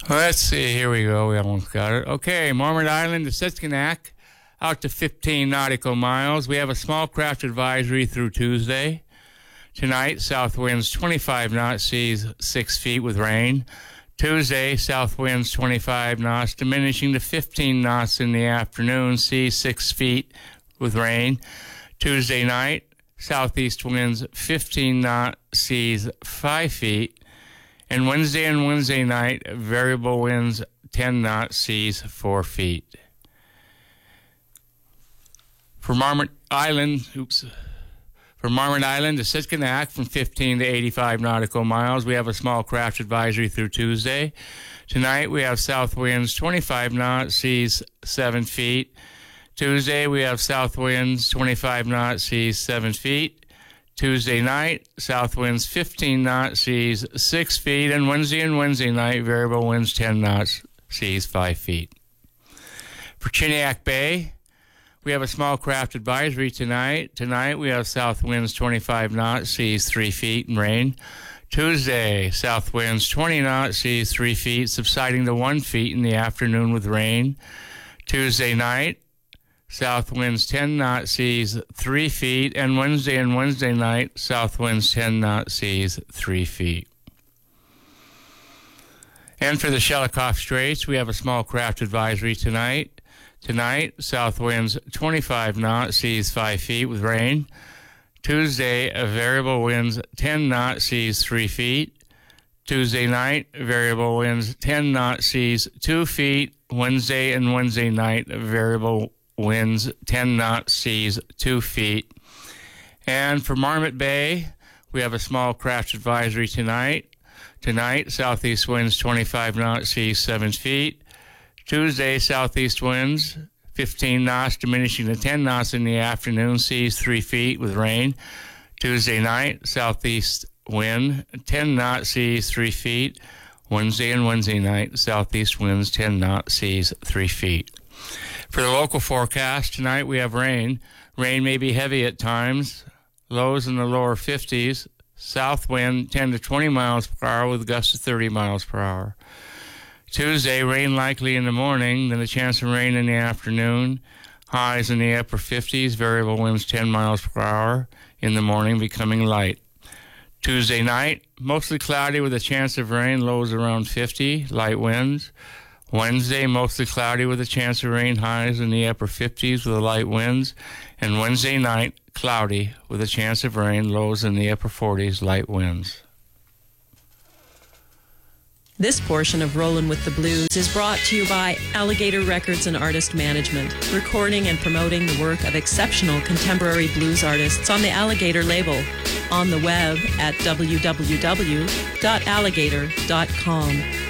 Let's see. Here we go. We almost got it. Okay, Marmot Island to Siskinak, out to 15 nautical miles. We have a small craft advisory through Tuesday. Tonight, south winds 25 knots, seas 6 feet with rain. Tuesday, south winds 25 knots, diminishing to 15 knots in the afternoon, seas 6 feet with rain. Tuesday night, southeast winds 15 knots, seas 5 feet. And Wednesday night, variable winds 10 knots, seas 4 feet. For Marmot Island to Siskinak from 15 to 85 nautical miles, we have a small craft advisory through Tuesday. Tonight we have south winds 25 knots, seas 7 feet. Tuesday we have south winds 25 knots, seas 7 feet. Tuesday night, south winds 15 knots, seas 6 feet. And Wednesday night, variable winds 10 knots, seas 5 feet. For Chiniak Bay, we have a small craft advisory tonight. Tonight we have south winds 25 knots, seas 3 feet and rain. Tuesday, south winds 20 knots, seas 3 feet, subsiding to 1 feet in the afternoon with rain. Tuesday night, south winds 10 knots, seas 3 feet. And Wednesday night, south winds 10 knots, seas 3 feet. And for the Shelikof Straits, we have a small craft advisory tonight. Tonight, south winds 25 knots, seas 5 feet with rain. Tuesday, variable winds 10 knots, seas 3 feet. Tuesday night, variable winds 10 knots, seas 2 feet. Wednesday night, variable winds 10 knots, seas 2 feet. And for Marmot Bay, we have a small craft advisory tonight. Tonight, southeast winds 25 knots, seas 7 feet. Tuesday, southeast winds 15 knots, diminishing to 10 knots in the afternoon, seas 3 feet with rain. Tuesday night, southeast wind 10 knots, seas 3 feet. Wednesday night, southeast winds 10 knots, seas 3 feet. For the local forecast, tonight we have rain. Rain may be heavy at times. Lows in the lower 50s. South wind 10 to 20 miles per hour with gusts of 30 miles per hour. Tuesday, rain likely in the morning, then a chance of rain in the afternoon. Highs in the upper 50s, variable winds 10 miles per hour in the morning, becoming light. Tuesday night, mostly cloudy with a chance of rain, lows around 50, light winds. Wednesday, mostly cloudy with a chance of rain, highs in the upper 50s with the light winds. And Wednesday night, cloudy with a chance of rain, lows in the upper 40s, light winds. This portion of Rollin' with the Blues is brought to you by Alligator Records and Artist Management, recording and promoting the work of exceptional contemporary blues artists on the Alligator label, on the web at www.alligator.com.